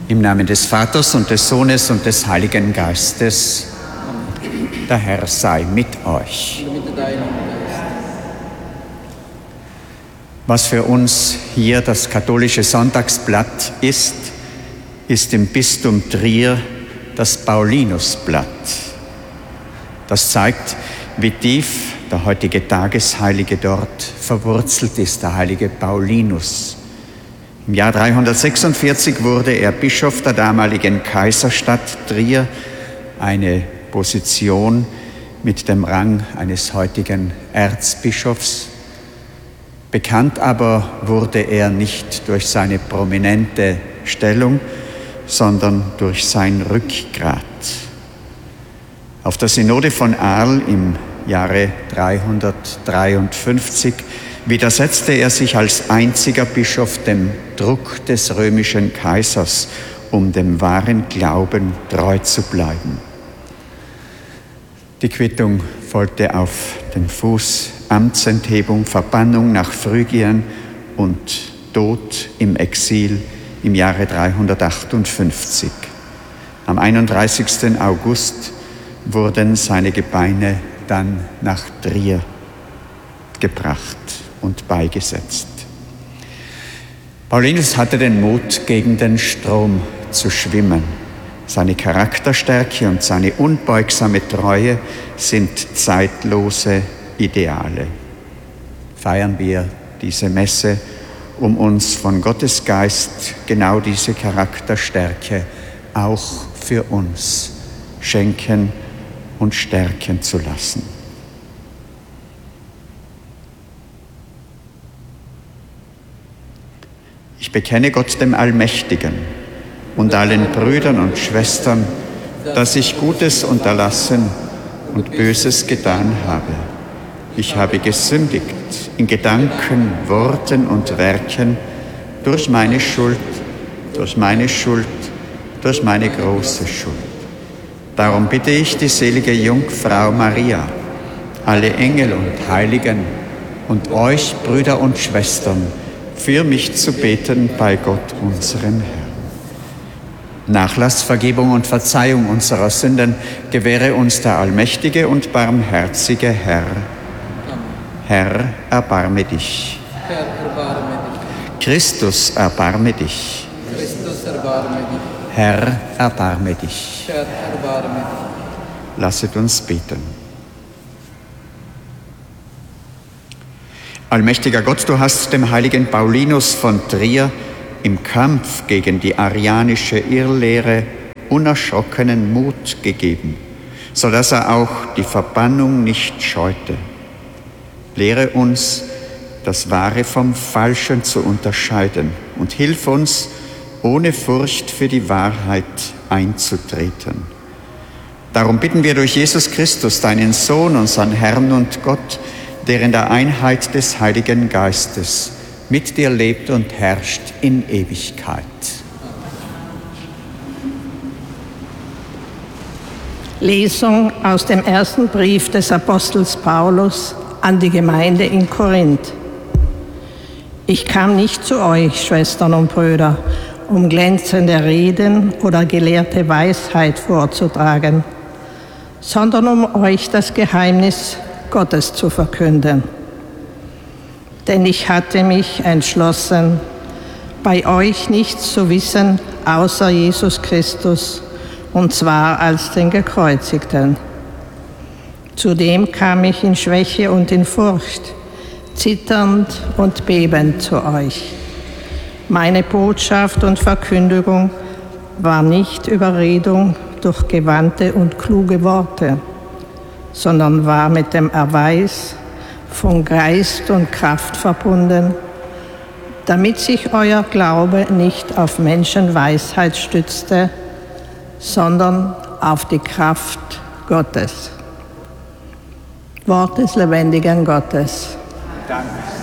Im Namen des Vaters und des Sohnes und des Heiligen Geistes. Der Herr sei mit euch. Was für uns hier das katholische Sonntagsblatt ist, ist im Bistum Trier das Paulinusblatt. Das zeigt, wie tief der heutige Tagesheilige dort verwurzelt ist, der heilige Paulinus. Im Jahr 346 wurde er Bischof der damaligen Kaiserstadt Trier, eine Position mit dem Rang eines heutigen Erzbischofs. Bekannt aber wurde er nicht durch seine prominente Stellung, sondern durch sein Rückgrat. Auf der Synode von Arles im Jahre 353 widersetzte er sich als einziger Bischof dem Druck des römischen Kaisers, um dem wahren Glauben treu zu bleiben. Die Quittung folgte auf den Fuß: Amtsenthebung, Verbannung nach Phrygien und Tod im Exil im Jahre 358. Am 31. August wurden seine Gebeine dann nach Trier gebracht und beigesetzt. Paulinus hatte den Mut, gegen den Strom zu schwimmen. Seine Charakterstärke und seine unbeugsame Treue sind zeitlose Ideale. Feiern wir diese Messe, um uns von Gottes Geist genau diese Charakterstärke auch für uns schenken und stärken zu lassen. Ich bekenne Gott dem Allmächtigen und allen Brüdern und Schwestern, dass ich Gutes unterlassen und Böses getan habe. Ich habe gesündigt in Gedanken, Worten und Werken durch meine Schuld, durch meine große Schuld. Darum bitte ich die selige Jungfrau Maria, alle Engel und Heiligen und euch, Brüder und Schwestern, für mich zu beten bei Gott, unserem Herrn. Nachlass, Vergebung und Verzeihung unserer Sünden gewähre uns der allmächtige und barmherzige Herr. Herr, erbarme dich. Herr, erbarme dich. Christus, erbarme dich. Christus, erbarme dich. Herr, erbarme dich. Herr, erbarme dich. Lasset uns beten. Allmächtiger Gott, du hast dem heiligen Paulinus von Trier im Kampf gegen die arianische Irrlehre unerschrockenen Mut gegeben, sodass er auch die Verbannung nicht scheute. Lehre uns, das Wahre vom Falschen zu unterscheiden und hilf uns, ohne Furcht für die Wahrheit einzutreten. Darum bitten wir durch Jesus Christus, deinen Sohn, unseren Herrn und Gott, der in der Einheit des Heiligen Geistes mit dir lebt und herrscht in Ewigkeit. Lesung aus dem ersten Brief des Apostels Paulus an die Gemeinde in Korinth. Ich kam nicht zu euch, Schwestern und Brüder, um glänzende Reden oder gelehrte Weisheit vorzutragen, sondern um euch das Geheimnis Gottes zu verkünden. Denn ich hatte mich entschlossen, bei euch nichts zu wissen, außer Jesus Christus, und zwar als den Gekreuzigten. Zudem kam ich in Schwäche und in Furcht, zitternd und bebend zu euch. Meine Botschaft und Verkündigung war nicht Überredung durch gewandte und kluge Worte, sondern war mit dem Erweis von Geist und Kraft verbunden, damit sich euer Glaube nicht auf Menschenweisheit stützte, sondern auf die Kraft Gottes. Wort des lebendigen Gottes. Danke.